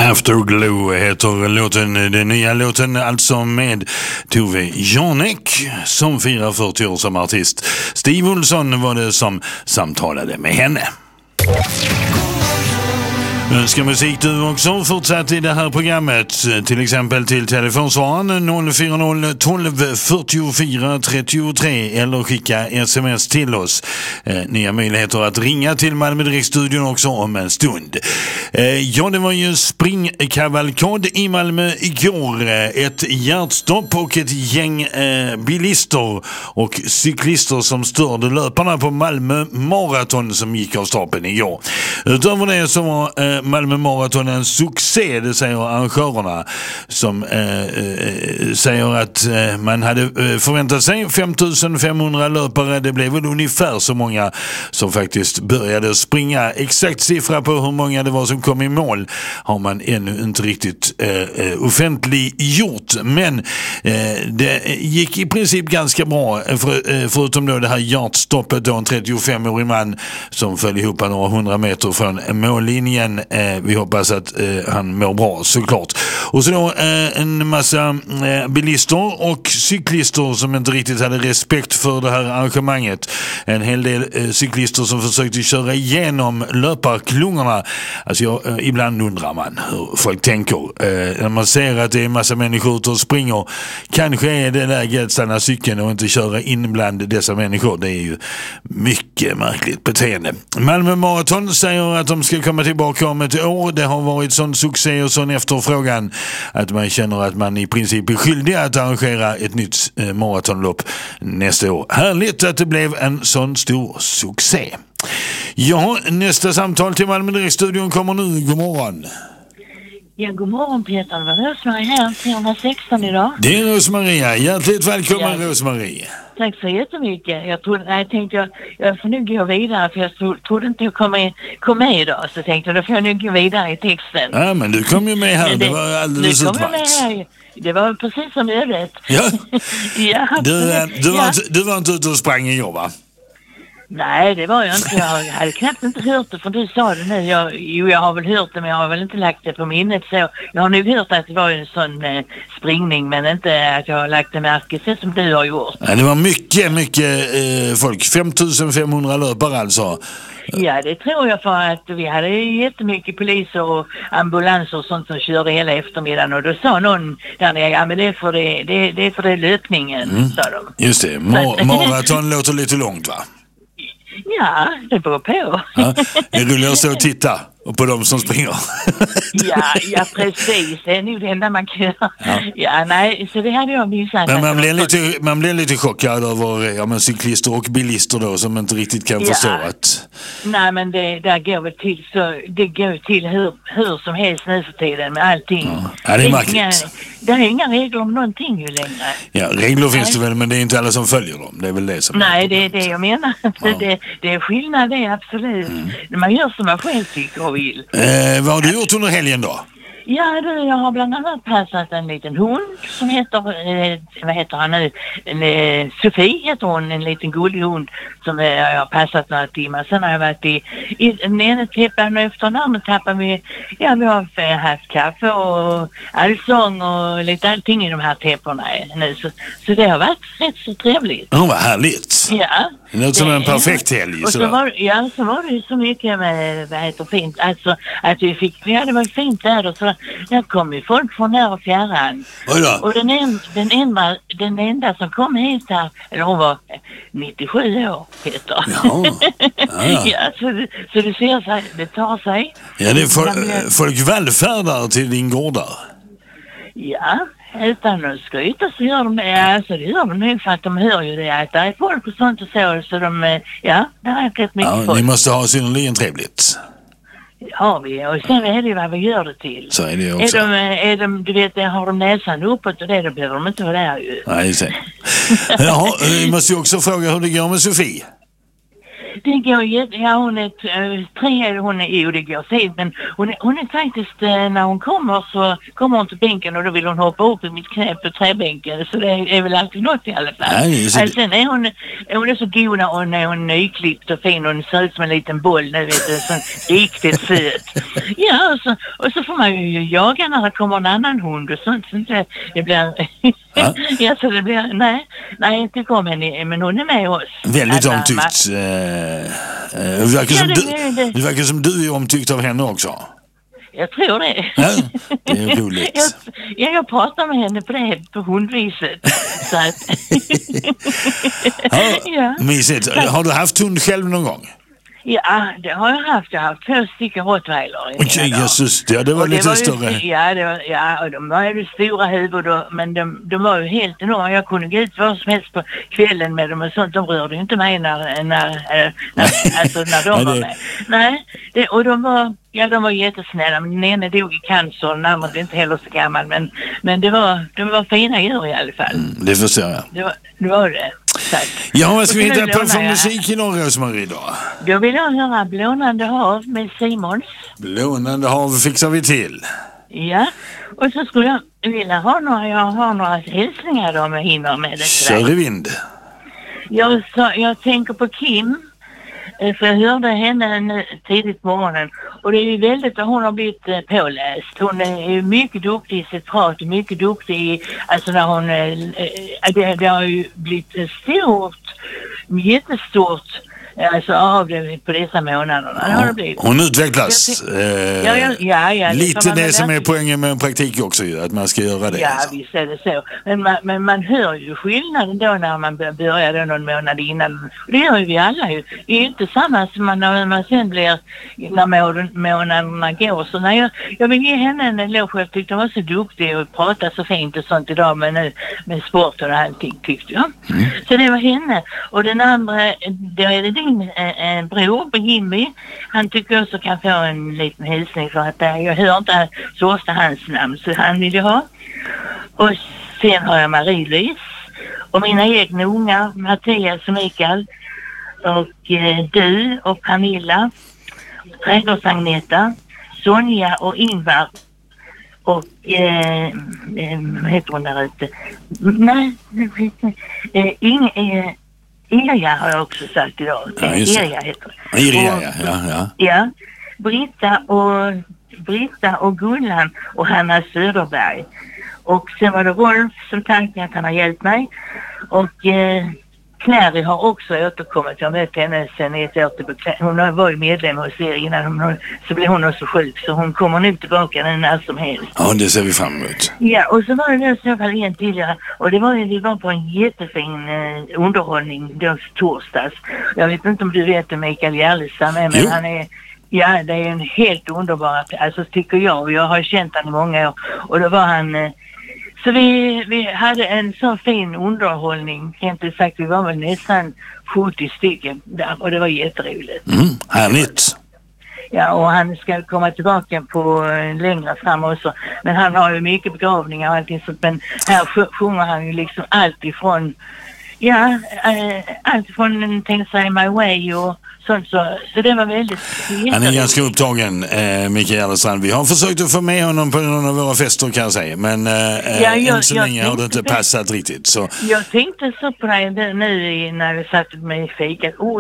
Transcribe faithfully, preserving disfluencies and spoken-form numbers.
Afterglow heter låten, den nya låten alltså med Tove Janek som firar fyrtio år som artist. Steve Olsson var det som samtalade med henne. Önskar musik du också fortsatt i det här programmet, till exempel till telefonsvararen noll fyra noll tolv fyrtiofyra trettiotre eller skicka sms till oss. Eh, nya möjligheter att ringa till Malmö Direktstudion också om en stund. Eh, ja, det var ju springkavalkad i Malmö igår. Ett hjärtstopp och ett gäng eh, bilister och cyklister som störde löparna på Malmö Marathon som gick av stapeln igår. Utöver det så var eh, Malmö Marathon en succé, det säger arrangörerna, som eh, eh, säger att eh, man hade eh, förväntat sig fem tusen femhundra löpare. Det blev väl ungefär så många som faktiskt började springa. Exakt siffra på hur många det var som kom i mål har man ännu inte riktigt eh, offentliggjort, men eh, det gick i princip ganska bra för, eh, förutom då det här hjärtstoppet då, en trettiofemårig man som föll ihop några hundra meter från mållinjen. Eh, vi hoppas att eh, han mår bra såklart. Och så då eh, en massa eh, bilister och cyklister som inte riktigt hade respekt för det här arrangemanget. En hel del eh, cyklister som försökte köra igenom löparklungorna. Alltså jag, eh, ibland undrar man hur folk tänker. Eh, när man ser att det är en massa människor ute och springer, kanske är det läge att stanna cykeln och inte köra in bland dessa människor. Det är ju mycket märkligt beteende. Malmö Marathon säger att de ska komma tillbaka om ett år. Det har varit sån succé och sån efterfrågan att man känner att man i princip är skyldig att arrangera ett nytt eh, maratonlopp nästa år. Härligt att det blev en sån stor succé. Ja, nästa samtal till Malmö Direktstudion kommer nu. God morgon. Ja, god morgon Peter. Det var Rosmarie här, trehundrasexton idag. Det är Rosmaria. Hjärtligt välkommen, ja. Rosmarie. Tack så jättemycket. Jag, trodde, nej, jag tänkte jag, jag får nu gå vidare för jag trodde, trodde inte jag kom med, kom med idag. Så tänkte jag, då får jag nu gå vidare i texten. Ja, men du kom ju med här. Det, det var alldeles utmärkt. Det var precis som ödet. Ja. Ja, du, du, var ja. Inte, du var inte ute och sprang i år, va? Nej, det var jag inte. Jag hade knappt inte hört det, för du sa det nu. Jag, jo, jag har väl hört det, men jag har väl inte lagt det på minnet. Så jag har nog hört att det var en sån eh, springning, men inte att jag har lagt det märke så som du har gjort. Ja, det var mycket, mycket eh, folk. fem tusen femhundra löpare alltså. Ja, det tror jag, för att vi hade jättemycket poliser och ambulanser och sånt som körde hela eftermiddagen. Och då sa någon där nere, ja men det är för det, det, det, är för det löpningen, mm. sa de. Just det, Mar- maraton låter lite långt, va? Ja, det beror på. Ja, det är roligt att stå och titta på de som springer. ja, ja, precis. Det är nog det enda man kan göra. Ja. ja, nej, så det hade jag missat. Men man blir lite, man blir lite chockad över ja, men cyklister och bilister då som inte riktigt kan ja. förstå att... Nej, men det där går väl till så det går till hur, hur som helst nu för tiden med allting. Ja, ja det är märkligt. Det är inga regler om någonting ju längre. Ja, regler nej. finns det väl, men det är inte alla som följer dem. Det är väl det som... Nej, det är det jag menar. Ja. Det, det är skillnad, det är absolut. Mm. Man gör som man själv tycker och vill. Eh, vad har du gjort under helgen då? Ja, du, jag har bland annat passat en liten hund som heter, eh, vad heter han nu? En, eh, Sofie heter hon, en liten gullig hund som eh, jag har passat några timmar. Sen har jag varit i, i den ena täppan och efter den andra tappar vi, ja vi har eh, haft kaffe och allsång och lite allting i de här täpporna nu. Så, så det har varit rätt så trevligt. Ja, vad härligt. Ja. Det låter som en perfekt helg. Och så var, ja, så var det ju så mycket med, vad heter fint, alltså att vi fick, ja det var fint där och så där kom ju folk från här och fjärran. Och den, en, den, enda, den enda som kom hit här, eller hon var nittiosju år, Peter. Ja, ja. ja så, så det ser sig, det tar sig. Ja, det är for, folk välfärdar till din gård där. Ja, utan att skryta så gör de det, alltså det gör de nog för att de hör ju det att det är folk och sånt och så, så de, ja, det är rätt mycket ja, folk. Ni måste ha synnerligen trevligt. Har vi, och sen är det vad vi gör det till. Så är det också. Är de, är de, du vet, har de näsan uppåt och det, då behöver de inte vara där ju. Nej, det är Jaha, vi måste ju också fråga hur det går med Sofie. Det går jätte... Ja, hon är äh, tre... Hon är... Jo, det går fint. Men hon är, hon är faktiskt... Äh, när hon kommer så kommer hon till bänken och då vill hon hoppa upp i mitt knä på träbänken. Så det är, är väl alltid något i alla fall. Nej, alltså, sen är hon... Hon är så god när hon är hon nyklippt och fin. Och hon ser ut som en liten boll. Nu vet du, så riktigt söt. Ja, och så, och så får man ju jaga när det kommer en annan hund och sånt. Så det, det blir... Ja. Ja, så det blir... Nej, nej inte kom henne, men hon är med oss. Väldigt alltså, omtyckt. Man... Eh, det, verkar ja, det, du, det... det verkar som du är omtyckt av henne också. Jag tror det. Ja, det är roligt. jag, jag pratar med henne på det på hundviset. Så att... ja, ja. Mysigt. Har du haft hund själv någon gång? Ja, det har jag haft. Jag har haft två stycken rottweiler. Okej, Jesus, ja, det var och lite det var större. Ju, ja, det var, ja, och de var ju stora huvud, men de, de var ju helt enorma. Jag kunde gå ut vad som helst på kvällen med dem och sånt. De rörde ju inte mig när, när, när, alltså, när de var med. Nej, det, och de var... Ja, de var jättesnälla, men den ena dog i cancer och den andra är inte heller så gammal. Men, men det var, de var fina djur i alla fall. Mm, det förstår jag. Det var det. Var det. Ja, vad ska vi hitta på för musik idag, Rosmarie, då? Då vill jag höra Blånande hav med Simons. Blånande hav fixar vi till. Ja, och så skulle jag vilja ha några, jag har några hälsningar då om jag hinner med det. Kör i vind. Jag, så, jag tänker på Kim. För jag hörde henne tidigt på morgonen och det är ju väldigt att hon har blivit påläst. Hon är mycket duktig i sitt prat, mycket duktig i, alltså när hon, det, det har ju blivit stort, jättestort, alltså av det på dessa månaderna. Ja, har det blivit. Hon utvecklas. Eh, ja, ja, ja, ja, lite det, det som är poängen med praktik också, att man ska göra det. Ja, alltså. Visst är det så. Men man, men man hör ju skillnaden då när man börjar då någon månad innan. Det gör ju vi alla ju. Det är ju inte samma som man, när man sen blir, när månaderna går. Så när jag, jag vill ge henne en eloge. Jag tyckte hon var så duktig och pratade så fint och sånt idag med, nu, med sport och allting tyckte jag. Mm. Så det var henne. Och den andra, då är det din en bror på Jimmy. Han tycker också kan få en liten hälsning för att jag hör inte så ofta hans namn, så han vill jag ha. Och sen har jag Marie-Louise och mina egna ungar, Mattias och Mikael och eh, du och Pernilla, Trädgårdsagneta, Sonja och Ingvar och eh, eh, vad heter hon där ute? Nej, eh, ing, eh, Irja har jag också sagt idag. Ja, Irja heter det. Irja, ja, ja, ja. Ja, Britta och Britta och Gullan och Hanna Söderberg. Och sen var det Rolf som tackade att han har hjälpt mig. Och eh, Clary har också återkommit. Jag vet henne sen ett år tillbaka. Hon var ju medlem hos er innan hon, så blev hon också sjuk. Så hon kommer nu tillbaka när som helst. Ja, det ser vi fram emot. Ja, och så var det så fall en till. Och det var ju, vi var på en jättefin eh, underhållning då torsdags. Jag vet inte om du vet om Mikael Järlesam är, men jo. Han är... Ja, det är en helt underbar, alltså tycker jag. Och jag har känt han i många år. Och då var han... Eh, Så vi, vi hade en så fin underhållning. Inte sagt, vi var väl nästan sjuttio stycken där och det var jätteroligt. Mm, härligt. Ja, och han ska komma tillbaka på längre fram också. Men han har ju mycket begravningar och allting sånt. Men här sjunger han ju liksom allt ifrån, ja, äh, allt ifrån Things I My Way och sånt så. Så det var väldigt... Han är ganska upptagen, eh, Mikael Järlesam. Vi har försökt att få med honom på någon av våra fester kan jag säga. Men eh, ja, jag, än så jag länge har det inte passat riktigt. Så. Jag tänkte så på det nu när vi satt med i fikat. Oh,